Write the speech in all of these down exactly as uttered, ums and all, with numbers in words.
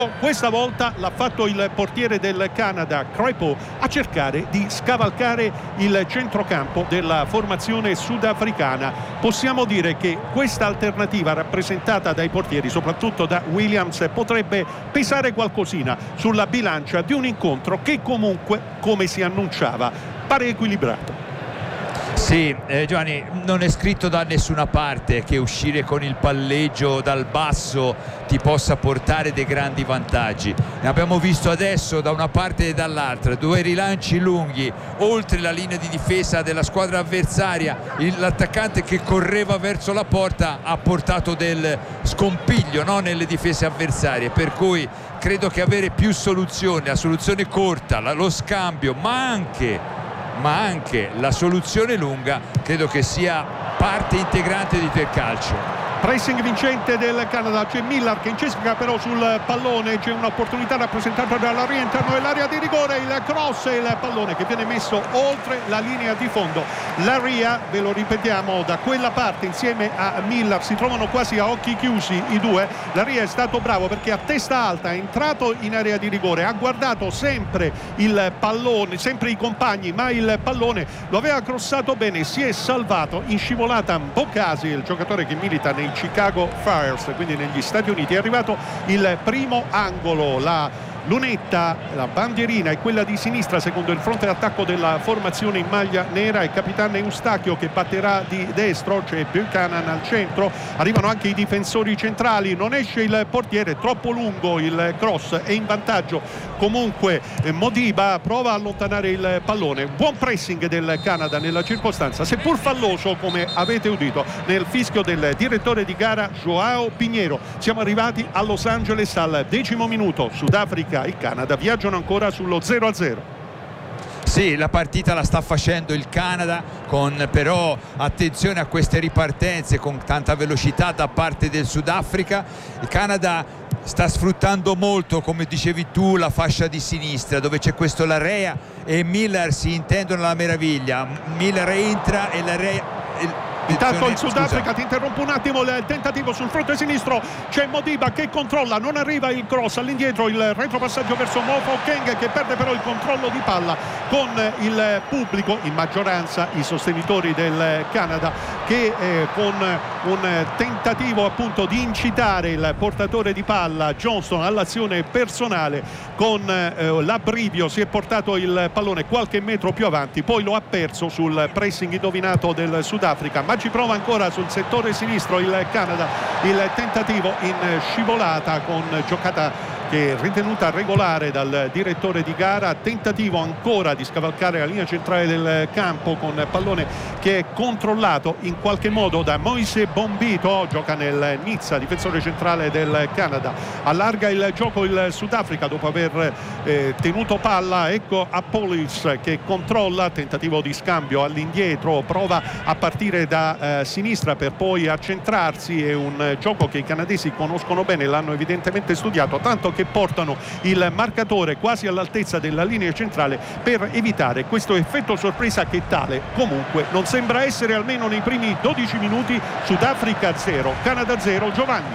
Questa volta l'ha fatto il portiere del Canada, Crepeau, a cercare di scavalcare il centrocampo della formazione sudafricana. Possiamo dire che questa alternativa rappresentata dai portieri, soprattutto da Williams, potrebbe pesare qualcosina sulla bilancia di un incontro che comunque, come si annunciava, pare equilibrato. Sì, eh, Giovanni, non è scritto da nessuna parte che uscire con il palleggio dal basso ti possa portare dei grandi vantaggi. Ne abbiamo visto adesso da una parte e dall'altra, due rilanci lunghi oltre la linea di difesa della squadra avversaria. L'attaccante che correva verso la porta ha portato del scompiglio, no, nelle difese avversarie, per cui credo che avere più soluzioni, la soluzione corta, la, lo scambio, ma anche ma anche la soluzione lunga, credo che sia parte integrante di quel calcio. Pressing vincente del Canada, c'è Miller che incesca però sul pallone, c'è un'opportunità rappresentata dalla rientrano dell'area di rigore, il cross e il pallone che viene messo oltre la linea di fondo. Laryea, ve lo ripetiamo, da quella parte insieme a Miller si trovano quasi a occhi chiusi i due. Laryea è stato bravo perché a testa alta è entrato in area di rigore, ha guardato sempre il pallone, sempre i compagni, ma il pallone lo aveva crossato bene, si è salvato in scivolata Bocasi, il giocatore che milita nei Chicago Fires, quindi negli Stati Uniti. È arrivato il primo angolo, la lunetta, la bandierina è quella di sinistra secondo il fronte d'attacco della formazione in maglia nera, è Capitano Eustachio che batterà di destro, c'è Buchanan al centro, arrivano anche i difensori centrali, non esce il portiere, troppo lungo il cross, è in vantaggio comunque Modiba, prova a allontanare il pallone. Buon pressing del Canada nella circostanza, seppur falloso come avete udito nel fischio del direttore di gara Joao Pinheiro. Siamo arrivati a Los Angeles al decimo minuto, Sudafrica e Canada viaggiano ancora sullo zero a zero. Sì, la partita la sta facendo il Canada, con però attenzione a queste ripartenze con tanta velocità da parte del Sudafrica. Il Canada sta sfruttando molto, come dicevi tu, la fascia di sinistra dove c'è questo Laryea e Miller si intendono alla meraviglia. Miller entra e Laryea... Intanto il Sudafrica, ti interrompo un attimo, il tentativo sul fronte sinistro, c'è Modiba che controlla, non arriva il cross, all'indietro il retropassaggio verso Mofo Keng che perde però il controllo di palla con il pubblico, in maggioranza i sostenitori del Canada, che eh, con un tentativo appunto di incitare il portatore di palla Johnston all'azione personale con eh, l'abbrivio si è portato il pallone qualche metro più avanti, poi lo ha perso sul pressing indovinato del Sudafrica, ma ci prova ancora sul settore sinistro il Canada, il tentativo in scivolata con giocata che è ritenuta regolare dal direttore di gara, tentativo ancora di scavalcare la linea centrale del campo con pallone che è controllato in qualche modo da Moise Bombito, gioca nel Nizza, difensore centrale del Canada, allarga il gioco il Sudafrica dopo aver eh, tenuto palla, ecco a Polish che controlla, tentativo di scambio all'indietro, prova a partire da eh, sinistra per poi accentrarsi, è un gioco che i canadesi conoscono bene, l'hanno evidentemente studiato, tanto che portano il marcatore quasi all'altezza della linea centrale per evitare questo effetto sorpresa che tale comunque non sembra essere, almeno nei primi dodici minuti. Sudafrica zero, Canada zero. Giovanni.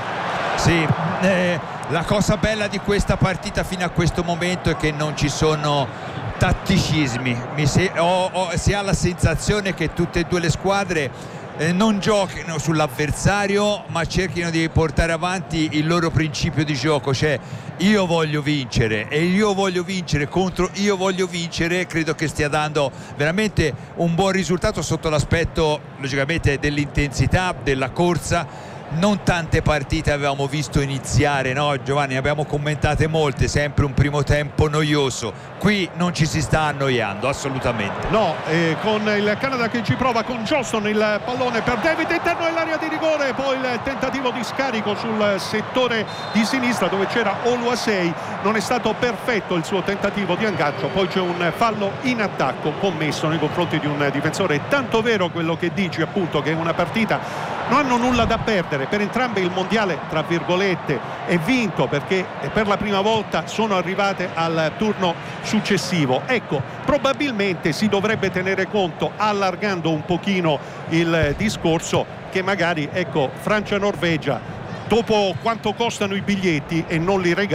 Sì, eh, la cosa bella di questa partita fino a questo momento è che non ci sono tatticismi. Mi se, ho, ho, si ha la sensazione che tutte e due le squadre Eh, non giochino sull'avversario ma cerchino di portare avanti il loro principio di gioco, cioè io voglio vincere e io voglio vincere contro io voglio vincere. Credo che stia dando veramente un buon risultato sotto l'aspetto logicamente dell'intensità della corsa. Non tante partite avevamo visto iniziare, no Giovanni? Abbiamo commentate molte, sempre un primo tempo noioso. Qui non ci si sta annoiando assolutamente. No, eh, con il Canada che ci prova con Johnston, il pallone per David interno dell'area di rigore, poi il tentativo di scarico sul settore di sinistra dove c'era Oluwasei, non è stato perfetto il suo tentativo di aggancio, poi c'è un fallo in attacco commesso nei confronti di un difensore. È tanto vero quello che dici appunto, che è una partita non hanno nulla da perdere, per entrambe il mondiale tra virgolette è vinto perché per la prima volta sono arrivate al turno successivo. Ecco, probabilmente si dovrebbe tenere conto, allargando un pochino il discorso, che magari ecco Francia-Norvegia dopo quanto costano i biglietti e non li regalano